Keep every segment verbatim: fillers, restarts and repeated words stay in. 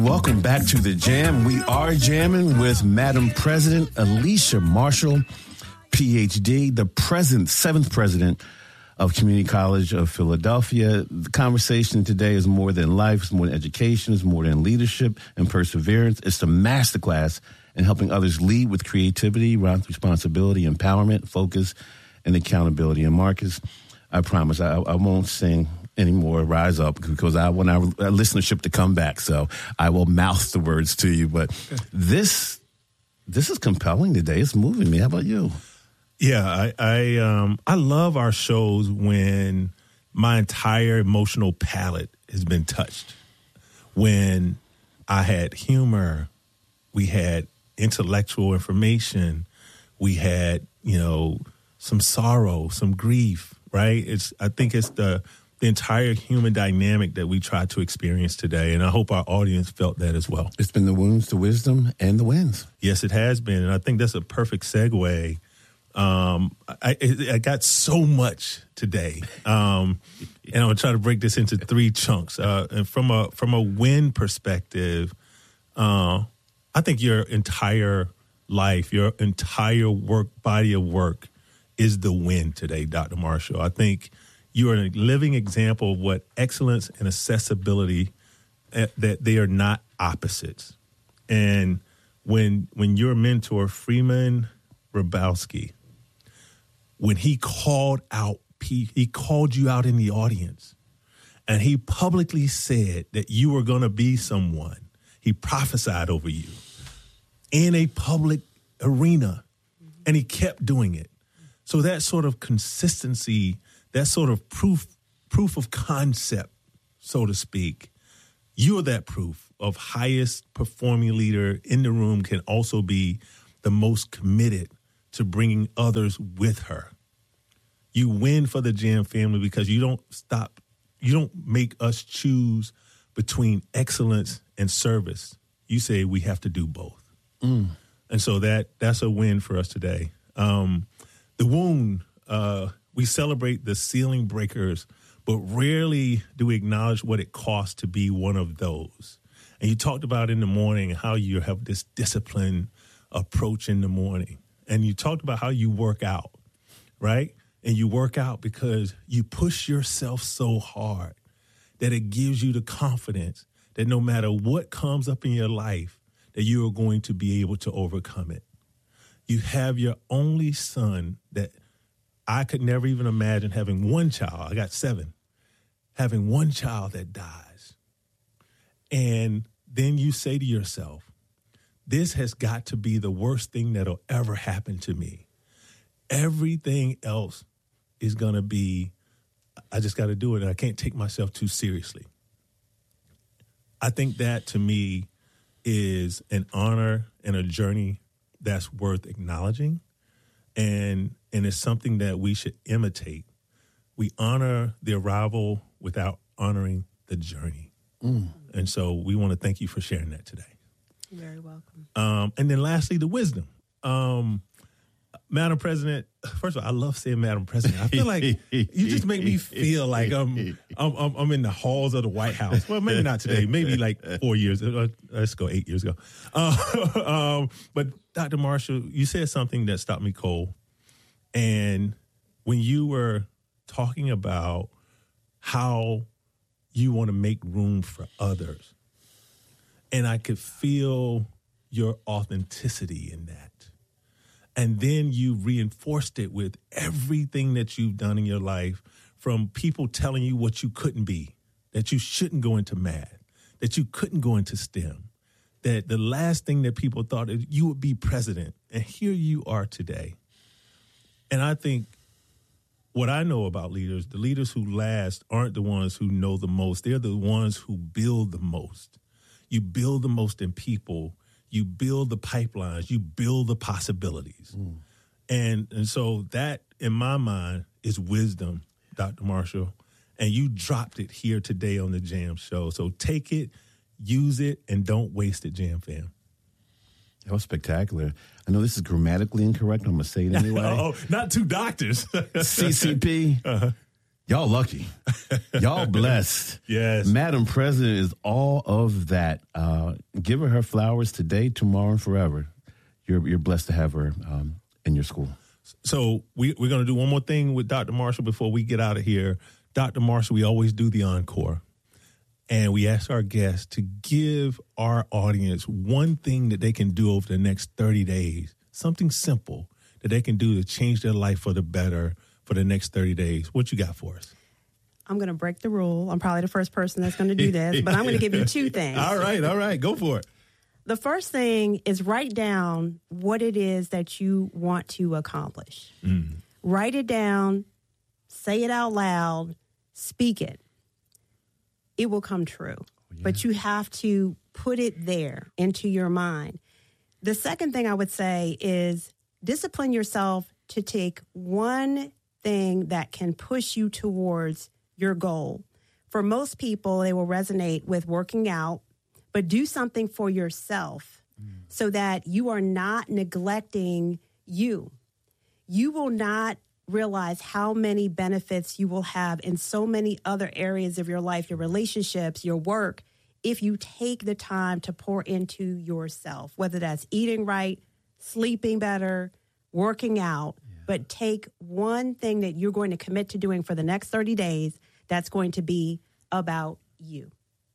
Welcome back to the Jam. We are jamming with Madam President Alicia Marshall, P H D, the present, seventh president of Community College of Philadelphia. The conversation today is more than life, it's more than education, it's more than leadership and perseverance. It's a masterclass in helping others lead with creativity, responsibility, empowerment, focus, and accountability. And Marcus, I promise I, I won't sing anymore, Rise Up, because I want our, our listenership to come back. So I will mouth the words to you. But this this is compelling today. It's moving me. How about you? Yeah, I I, um, I love our shows when my entire emotional palette has been touched. When I had humor, we had intellectual information, we had, you know, some sorrow, some grief, right? It's I think it's the the entire human dynamic that we try to experience today, and I hope our audience felt that as well. It's been the wounds, the wisdom, and the wins. Yes, it has been, and I think that's a perfect segue. Um, I, I got so much today, um, and I'm gonna try to break this into three chunks. Uh, and from a from a win perspective, uh, I think your entire life, your entire work body of work, is the win today, Doctor Marshall. I think you are a living example of what excellence and accessibility, uh, that they are not opposites. And when when your mentor, Freeman Hrabowski, when he called out, he called you out in the audience, and he publicly said that you were going to be someone. He prophesied over you in a public arena, and he kept doing it. So that sort of consistency, that sort of proof proof of concept, so to speak, you're that proof of highest performing leader in the room can also be the most committed to bringing others with her. You win for the Jam family because you don't stop, you don't make us choose between excellence and service. You say we have to do both. Mm. And so that that's a win for us today. Um, the wound, uh, we celebrate the ceiling breakers, but rarely do we acknowledge what it costs to be one of those. And you talked about in the morning how you have this disciplined approach in the morning. And you talked about how you work out, right? And you work out because you push yourself so hard that it gives you the confidence that no matter what comes up in your life, that you are going to be able to overcome it. You have your only son that I could never even imagine having one child. I got seven. Having one child that dies. And then you say to yourself, this has got to be the worst thing that'll ever happen to me. Everything else is going to be, I just got to do it, and I can't take myself too seriously. I think that, to me, is an honor and a journey that's worth acknowledging, and and it's something that we should imitate. We honor the arrival without honoring the journey. Mm. And so we want to thank you for sharing that today. You're very welcome. Um, and then lastly, the wisdom. Um, Madam President, first of all, I love saying Madam President. I feel like you just make me feel like I'm, I'm I'm I'm in the halls of the White House. Well, maybe not today. Maybe like four years. Let's go eight years ago. Uh, um, but Doctor Marshall, you said something that stopped me cold. And when you were talking about how you want to make room for others, and I could feel your authenticity in that. And then you reinforced it with everything that you've done in your life, from people telling you what you couldn't be, that you shouldn't go into math, that you couldn't go into STEM, that the last thing that people thought is you would be president. And here you are today. And I think what I know about leaders, the leaders who last aren't the ones who know the most. They're the ones who build the most. You build the most in people. You build the pipelines. You build the possibilities. Mm. And and so that, in my mind, is wisdom, Doctor Marshall. And you dropped it here today on the Jam Show. So take it, use it, and don't waste it, Jam fam. That was spectacular. I know this is grammatically incorrect. I'm going to say it anyway. Oh, not two doctors. C C P. Uh-huh. Y'all lucky. Y'all blessed. Yes. Madam President is all of that. Uh, give her her flowers today, tomorrow, and forever. You're you're blessed to have her um, in your school. So we, we're going to do one more thing with Doctor Marshall before we get out of here. Doctor Marshall, we always do the encore. And we ask our guests to give our audience one thing that they can do over the next thirty days, something simple that they can do to change their life for the better for the next thirty days. What you got for us? I'm going to break the rule. I'm probably the first person that's going to do this, but I'm going to give you two things. All right, all right. Go for it. The first thing is write down what it is that you want to accomplish. Mm. Write it down, say it out loud, speak it. It will come true. Oh, yeah. But you have to put it there into your mind. The second thing I would say is discipline yourself to take one thing that can push you towards your goal. For most people, they will resonate with working out, but do something for yourself mm. so that you are not neglecting you. You will not realize how many benefits you will have in so many other areas of your life, your relationships, your work, if you take the time to pour into yourself, whether that's eating right, sleeping better, working out, yeah. but take one thing that you're going to commit to doing for the next thirty days that's going to be about you.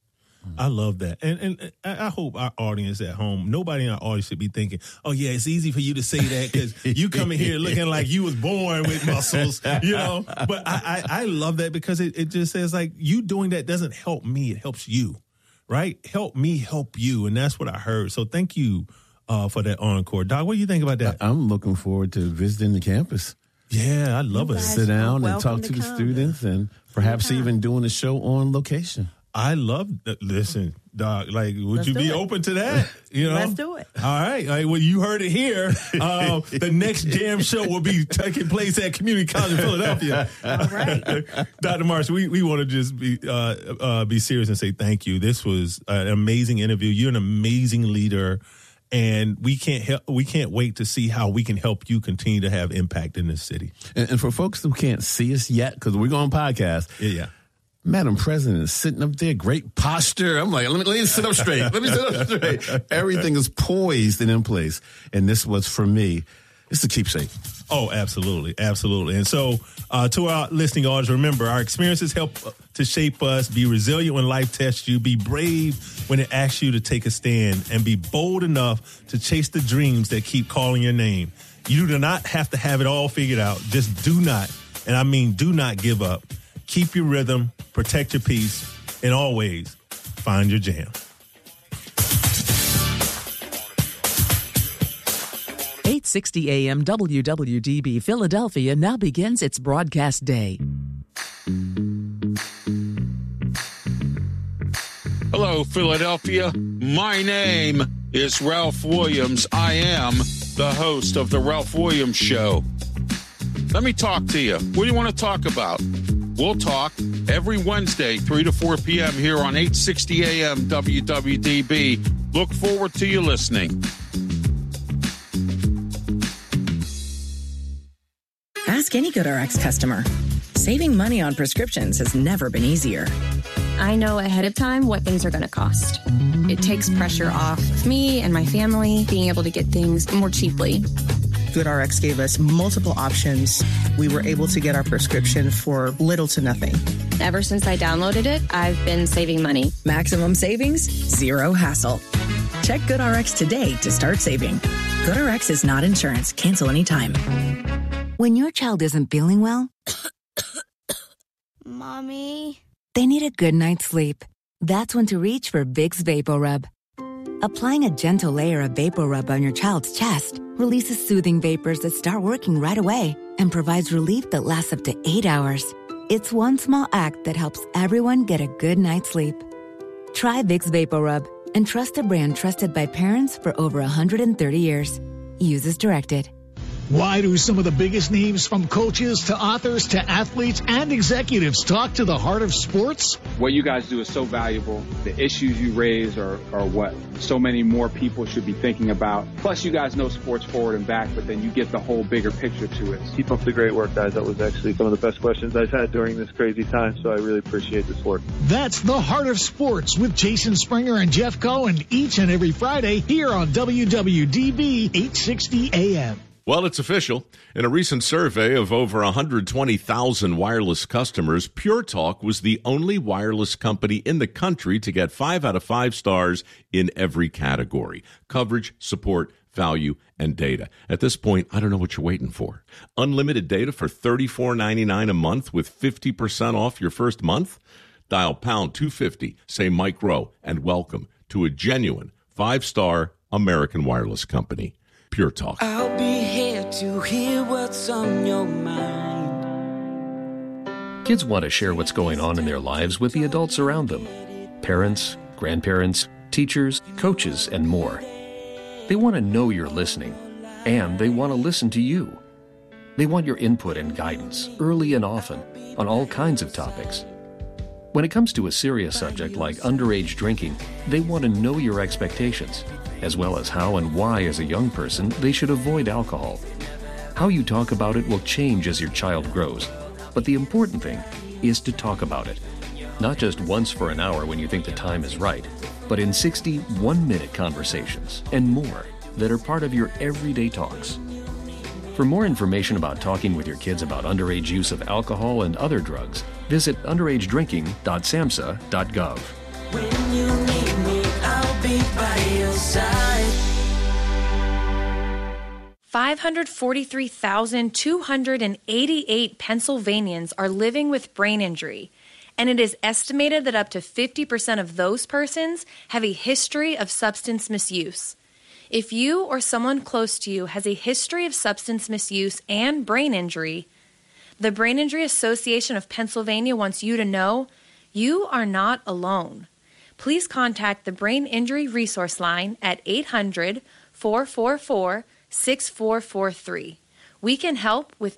I love that. And and I hope our audience at home, nobody in our audience should be thinking, oh, yeah, it's easy for you to say that because you come in here looking like you was born with muscles, you know. But I, I, I love that because it, it just says, like, you doing that doesn't help me. It helps you, right? Help me help you. And that's what I heard. So thank you uh, for that encore. Doc, what do you think about that? I'm looking forward to visiting the campus. Yeah, I love it. Sit down and talk to, to the students and perhaps even doing a show on location. I love, listen, Doc, like, would Let's you be it. open to that? You know? Let's do it. All right. All right. Well, you heard it here. Uh, the next Jam show will be taking place at Community College in Philadelphia. All right. Doctor Marshall, we, we want to just be uh, uh, be serious and say thank you. This was an amazing interview. You're an amazing leader. And we can't help, we can't wait to see how we can help you continue to have impact in this city. And, and for folks who can't see us yet, because we're going podcast. Yeah, yeah. Madam President is sitting up there, great posture. I'm like, let me, let me sit up straight. Let me sit up straight. Everything is poised and in place. And this was, for me, it's a keepsake. Oh, absolutely. Absolutely. And so uh, to our listening audience, remember, our experiences help to shape us. Be resilient when life tests you. Be brave when it asks you to take a stand. And be bold enough to chase the dreams that keep calling your name. You do not have to have it all figured out. Just do not, and I mean do not give up. Keep your rhythm, protect your peace, and always find your jam. eight sixty A M W W D B Philadelphia now begins its broadcast day. Hello, Philadelphia. My name is Ralph Williams. I am the host of The Ralph Williams Show. Let me talk to you. What do you want to talk about? We'll talk every Wednesday, three to four p.m. here on eight sixty A M W W D B. Look forward to you listening. Ask any GoodRx customer. Saving money on prescriptions has never been easier. I know ahead of time what things are going to cost. It takes pressure off of me and my family being able to get things more cheaply. GoodRx gave us multiple options. We were able to get our prescription for little to nothing. Ever since I downloaded it, I've been saving money. Maximum savings, zero hassle. Check GoodRx today to start saving. GoodRx is not insurance. Cancel anytime. When your child isn't feeling well, Mommy, they need a good night's sleep. That's when to reach for Vicks VapoRub. Applying a gentle layer of VapoRub on your child's chest releases soothing vapors that start working right away and provides relief that lasts up to eight hours. It's one small act that helps everyone get a good night's sleep. Try Vicks VapoRub and trust a brand trusted by parents for over one hundred thirty years. Use as directed. Why do some of the biggest names, from coaches to authors to athletes and executives, talk to the heart of sports? What you guys do is so valuable. The issues you raise are, are what so many more people should be thinking about. Plus, you guys know sports forward and back, but then you get the whole bigger picture to it. Keep up the great work, guys. That was actually some of the best questions I've had during this crazy time, so I really appreciate this work. That's The Heart of Sports with Jason Springer and Jeff Cohen each and every Friday here on W W D B eight sixty A M. Well, it's official. In a recent survey of over one hundred twenty thousand wireless customers, Pure Talk was the only wireless company in the country to get five out of five stars in every category: coverage, support, value, and data. At this point, I don't know what you're waiting for. Unlimited data for thirty-four ninety-nine a month with fifty percent off your first month? Dial pound two fifty, say Mike Rowe, and welcome to a genuine five-star American wireless company. Pure Talk. I'll be here to hear what's on your mind. Kids want to share what's going on in their lives with the adults around them. Parents, grandparents, teachers, coaches, and more. They want to know you're listening, and they want to listen to you. They want your input and guidance, early and often, on all kinds of topics. When it comes to a serious subject like underage drinking, they want to know your expectations, as well as how and why, as a young person, they should avoid alcohol. How you talk about it will change as your child grows, but the important thing is to talk about it. Not just once for an hour when you think the time is right, but in sixty one-minute conversations and more that are part of your everyday talks. For more information about talking with your kids about underage use of alcohol and other drugs, visit underage drinking dot samhsa dot gov. When you need me, I'll be by your side. five hundred forty-three thousand two hundred eighty-eight Pennsylvanians are living with brain injury, and it is estimated that up to fifty percent of those persons have a history of substance misuse. If you or someone close to you has a history of substance misuse and brain injury, the Brain Injury Association of Pennsylvania wants you to know you are not alone. Please contact the Brain Injury Resource Line at eight hundred, four four four, six four four three. We can help with